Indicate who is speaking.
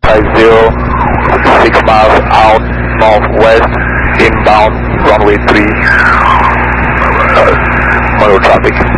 Speaker 1: 6 miles out northwest, inbound runway 3, motor traffic.